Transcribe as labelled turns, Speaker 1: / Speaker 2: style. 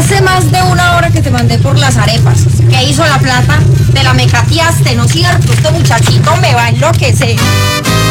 Speaker 1: Hace más de una hora que te mandé por las arepas. ¿Qué hizo la plata? Te la mecateaste, ¿no es cierto? Este muchachito me va a enloquecer.